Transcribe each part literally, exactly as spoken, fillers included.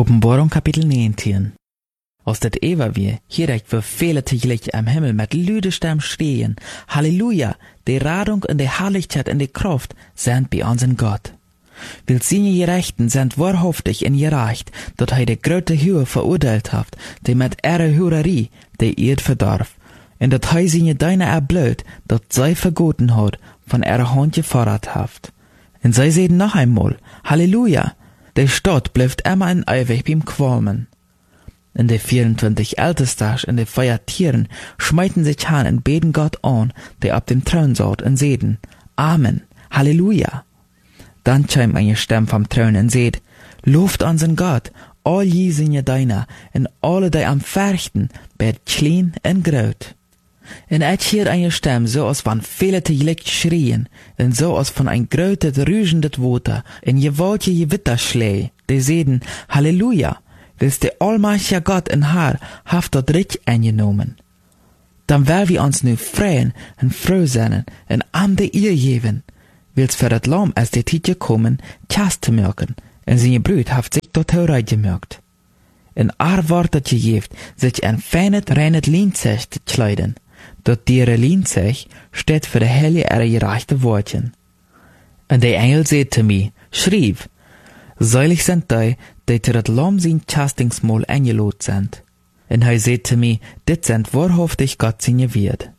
Openbarung Kapitel negentien. Als dat Eva wir, direkt wir viele tegelijk am Himmel mit lüde Stem schreien, Halleluja, die Radung und die Herrlichkeit und die Kraft sind bei unseren Gott. Weil seine Gerechten sind wahrhaftig in gerecht, dat hij de grote Höhe verurteilt hat, die mit ihrer Hurerie die Erd verdarf, und dat hij seine Deine erblöd, dat zij vergoten hat, von ihrer Hand gefordert hat. Und sie sehen noch einmal, Halleluja, die Stadt bleibt immer in ewig beim Qualmen. Und die vierundzwanzig Ältesters und die vier Tieren schmeiten sich an und beten Gott an, der ab dem Thron saß, und sehen, Amen, Halleluja. Dann chimt eine Stimme vom Thron und sagt, Lobt unseren Gott, all je seine Deiner, und alle, die am Färchten, bet klein und groß. Und ich hört eine Stimme, so als von viele tegelijk schreien, und so als von ein grötes, rügendes Water, in gewaltige Gewitterschläge, die sagen, Halleluja, willst der allmächtige Gott in Haar, haft dort Recht eingenommen. Dann will wir uns nu freuen und froh sein, und am de ihr geben, willst für das Lamm als die Zeit gekommen, Tjas zu merken, und seine Brüd haft sich dort hereigemerkt. Und er wartet gegeben, sich ein feines, reines Lienzech zu kleiden. Dort diere Lienzech steht für die Helle ihrer gerechte Wortchen. Und der Engel sagte mir, schrieb, selig sind die, die zu das Lamm sein Chastingsmahl eingelot sind. Und er sagte mir, dit sind wahrhaftig Gott seine Wird.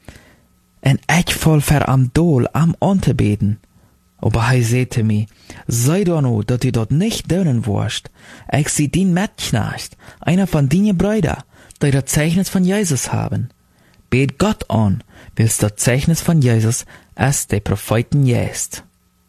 Und ich voll ver am Dol am Antebeten. Aber er sagte mir, sei doch nur, dass du dort nicht dönen wirst. Ich sieh den Mitknecht, einer von deinen Brüder, die das Zeichnis von Jesus haben. Bet Gott an, willst das Zeichnis von Jesus, als der Propheten jest.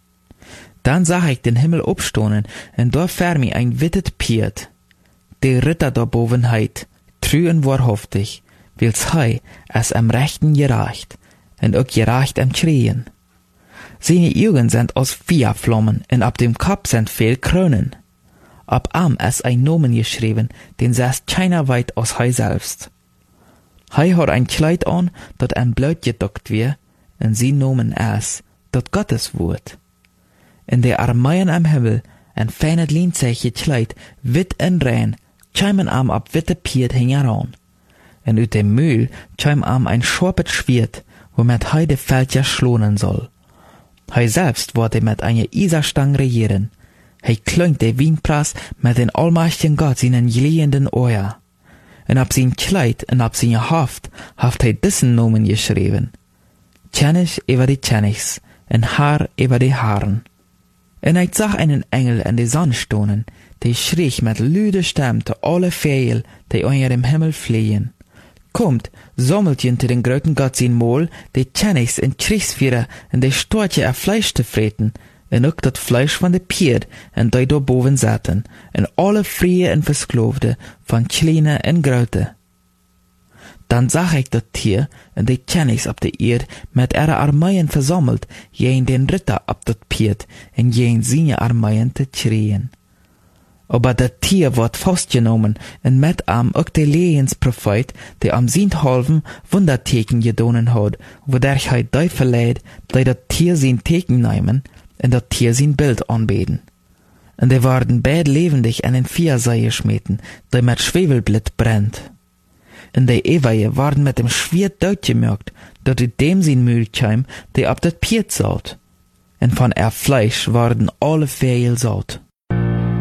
Dann sah ich den Himmel abstoßen, und da vor mir ein wittet Piet. Der Ritter da boven heit, trü und wahrhaftig, wills hei es am Rechten gereicht, und auch gereicht am Schreien. Seine Augen sind aus vier Flammen, und ab dem Kopf sind viel Kronen. Ab am es ein Nomen geschrieben, den saß keiner weit aus hei selbst. Hei hat ein Kleid an, dat ein Blut gedockt wir, und sie nomen es, dat Gottes Wort. In der Armeien am Himmel, ein feines Lienzech gekleid, wit und rein, chimen am ab witte Piet hingeran. Und ut dem Mühl chim am ein scharpet Schwert, womit hei de Feld schlonen soll. Hei selbst wollte mit einer Iserstang regieren. Hei klöngt de Wienprass mit den allmächtigen Gott seinen glühenden Euer. Und ab sein Kleid und ab seine Haft haft hei dissen Nomen geschrieben. Tschennig über die Tschennigs, und Haar über die Haaren. Und ich sah einen Engel in die Sonne stohnen, die schrie mit lüde Stimme zu alle Vögel, die unter dem Himmel fliehen. Kommt, sammelt jent den großen Gott sein Mahl, die Tschennigs und Kriegsführer und die Storche auf Fleisch zu freten, und auch das Fleisch von de Pier, und die da boven zaten, und alle Frie und Versklovde, von Kleine und Grote. Dann sah ich das Tier und die Tschennigs ab der Erd mit ihrer Armeien versammelt, jen den Ritter ab das Pier, und jen seine Armeien zu schreien. Aber das Tier wird festgenommen, und mit am auch der Lehens-Prophet, der am siebenhalben Wunderteken gedonen hat, wodurch er die verleiht, die das Tier sein Teken nehmen, und das Tier sein Bild anbeten. Und die werden beid lebendig an den Viersei geschmeten, die mit Schwefelblit brennt. Und die Eweie waren mit dem Schwert durchgemerkt, dass in dem sein Mühl kam, der ab das Piet saut. Und von er Fleisch waren alle Vögel saut.